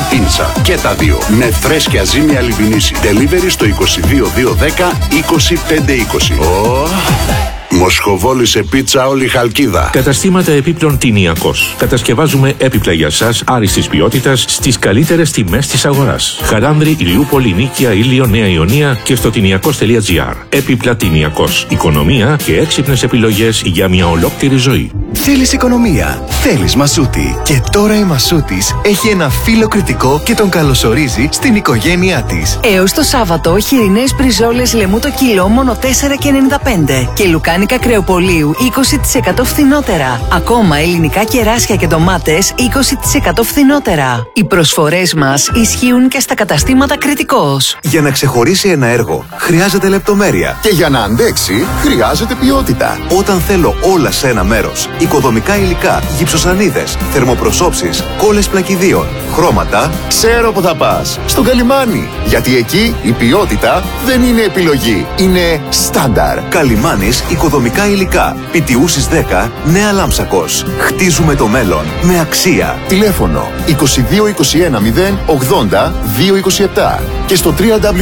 ή πίτσα. Και τα δύο. Με φρέσκια ζύμη Αλιμπινίση. Delivery στο 22210 25520. Μοσχοβόλησε πίτσα όλη η Χαλκίδα. Καταστήματα επίπλων Τινιακός. Κατασκευάζουμε έπιπλα για σας άριστης ποιότητας στις καλύτερες τιμές της αγοράς. Χαράνδρη, Ηλιούπολη, Νίκαια, Ήλιο, Νέα Ιωνία και στο τινιακός.gr. Έπιπλα Τινιακός. Οικονομία και έξυπνες επιλογές για μια ολόκληρη ζωή. Θέλεις οικονομία, θέλεις Μασούτη. Και τώρα η Μασούτης έχει ένα φύλλο κριτικό και τον καλωσορίζει στην οικογένειά της. Έως το Σάββατο, χοιρινές μπριζόλες λεμού το κιλό μόνο 4,95 και λουκάνικα κρεοπολίου 20% φθηνότερα. Ακόμα ελληνικά κεράσια και ντομάτες 20% φθηνότερα. Οι προσφορές μας ισχύουν και στα καταστήματα Κριτικός. Για να ξεχωρίσει ένα έργο χρειάζεται λεπτομέρεια. Και για να αντέξει χρειάζεται ποιότητα. Όταν θέλω όλα σε ένα μέρος, οικοδομικά υλικά, γυψοσανίδες, θερμοπροσώψεις, κόλλες πλακιδίων, χρώματα, ξέρω που θα πας. Στο Καλιμάνι. Γιατί εκεί η ποιότητα δεν είναι επιλογή. Είναι στάνταρ. Καλιμάνις οικοδομικά υλικά. Πιτιούσης 10, Νέα Λάμψακος. Χτίζουμε το μέλλον με αξία. Τηλέφωνο 2221 080 227 και στο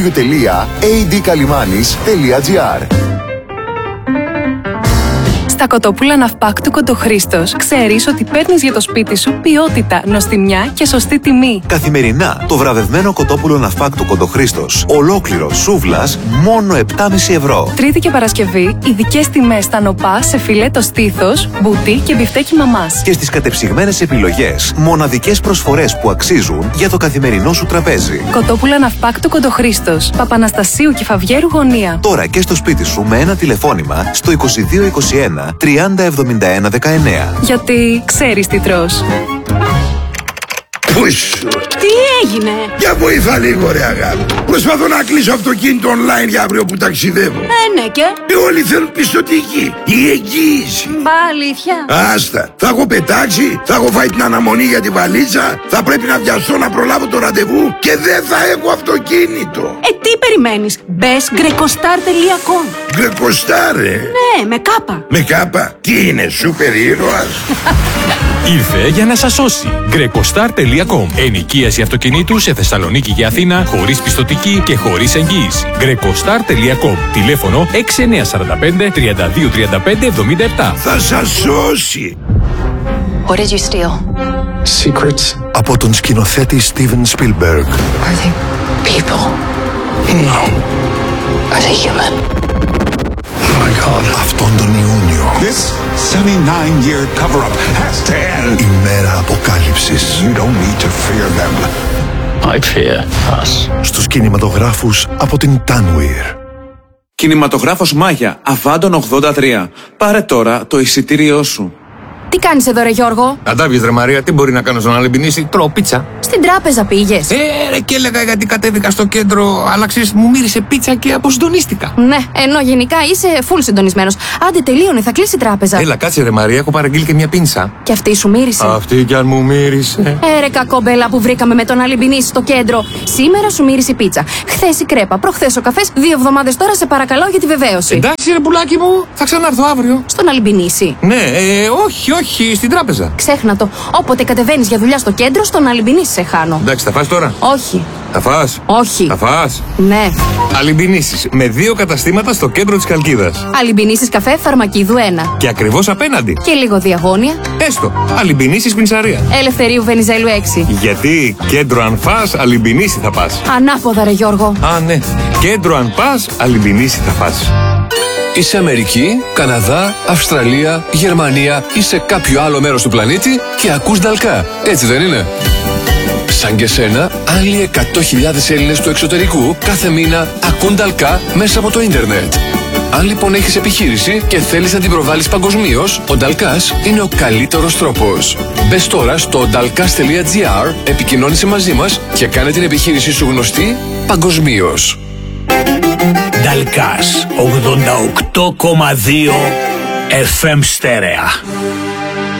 www.adkalimanis.gr. Στα κοτόπουλα Ναυπάκτου Κοντοχρήστος ξέρεις ότι παίρνεις για το σπίτι σου ποιότητα, νοστιμιά και σωστή τιμή. Καθημερινά το βραβευμένο κοτόπουλο Ναυπάκτου Κοντοχρήστος, ολόκληρο σούβλας, μόνο 7,5 ευρώ. Τρίτη και Παρασκευή, ειδικές τιμές στα νοπά σε φιλέτο στήθος, μπουτί και μπιφτέκι μαμάς. Και στις κατεψυγμένες επιλογές, μοναδικές προσφορές που αξίζουν για το καθημερινό σου τραπέζι. Κοτόπουλα Ναυπάκτου Κοντοχρήστος, Παπαναστασίου και Φαβιέρου γωνία. Τώρα και στο σπίτι σου με ένα τηλεφώνημα στο 2221 307119. Γιατί ξέρεις τι τρως. Πούσου. Τι έγινε? Για βοήθα λίγο ρε αγάπη. Προσπαθώ να κλείσω αυτοκίνητο online για αύριο που ταξιδεύω. Ναι και? Όλοι θέλουν πιστωτική. Η εγγύηση. Μπα, αλήθεια? Άστα. Θα έχω πετάξει, θα έχω φάει την αναμονή για τη βαλίτσα, θα πρέπει να βιαστώ να προλάβω το ραντεβού και δεν θα έχω αυτοκίνητο. Τι περιμένεις? Μπες grecoStar.com. GrecoStar, Ναι, με κάπα. Με κάπα? Τι είναι, σούπερ ήρωας? Ήρθε για να σας σώσει. grecoStar.com. Ενοικίαση αυτοκινήτου σε Θεσσαλονίκη και Αθήνα χωρίς πιστωτική και χωρίς εγγύηση. grecoStar.com. Τηλέφωνο 6945 32 35 77. Θα σας σώσει. What did you steal? Secrets από τον σκηνοθέτη Steven Spielberg. Are they people? No. Are they human? Oh my God. Αυτόν τον Ιούνιο. This 79-year cover-up has to end. Η μέρα αποκάλυψης. You don't need to fear them. I fear us. Στους κινηματογράφους από την Tanweer. Κινηματογράφος Μάγια, Αβάντων 83. Πάρε τώρα το εισιτήριό σου. Τι κάνεις εδώ ρε Γιώργο? Αντάβιες ρε Μαρία, τι μπορεί να κάνω στον Αλεμπινίση? Τρώω πίτσα. Στην τράπεζα πήγες? Ρε και έλεγα γιατί κατέβηκα στο κέντρο, αλλά ξέρεις, μου μύρισε πίτσα και αποσυντονίστηκα. Ναι, ενώ γενικά είσαι full συντονισμένος. Άντε τελείωνε, θα κλείσει η τράπεζα. Έλα κάτσε ρε Μαρία, έχω παραγγείλει και μια πίνσα. Και αυτή σου μύρισε? Αυτή κι αν μου μύρισε. Ρε κακόμπελα που βρήκαμε με τον Αλεμπινίση στο κέντρο. Σήμερα σου μύρισε η πίτσα. Χθες η κρέπα, προχθές ο καφές, 2 εβδομάδες τώρα σε παρακαλώ για τη βεβαίωση. Εντάξει ρε πουλάκι μου, θα ξανάρθω αύριο. Στον Αλεμπινίση? Ναι, όχι, στην τράπεζα. Ξέχνα το. Όποτε κατεβαίνεις για δουλειά στο κέντρο, στον Αλεμπινίση σε χάνω. Εντάξει, θα φας τώρα? Όχι. Θα φας? Όχι. Θα φας? Ναι. Αλεμπινίσεις με 2 καταστήματα στο κέντρο της Χαλκίδας. Αλεμπινίσεις καφέ Φαρμακίδου 1. Και ακριβώς απέναντι. Και λίγο διαγώνια. Έστω. Αλεμπινίσεις πινσαρία. Ελευθερίου Βενιζέλου 6. Γιατί κέντρο αν φας, Αλεμπινίση θα πας. Ανάποδα ρε Γιώργο. Α, ναι. Κέντρο αν πας, Αλεμπινίση θα πας. Είσαι Αμερική, Καναδά, Αυστραλία, Γερμανία ή σε κάποιο άλλο μέρος του πλανήτη και ακούς Νταλκά. Έτσι δεν είναι? Σαν και σένα, άλλοι 100.000 Έλληνες του εξωτερικού κάθε μήνα ακούν Νταλκά μέσα από το ίντερνετ. Αν λοιπόν έχεις επιχείρηση και θέλεις να την προβάλλεις παγκοσμίως, ο Νταλκάς είναι ο καλύτερος τρόπος. Μπες τώρα στο dalkas.gr, επικοινώνησε μαζί μας και κάνε την επιχείρησή σου γνωστή παγκοσμίως. Dalkas 88,2 FM στέρεα.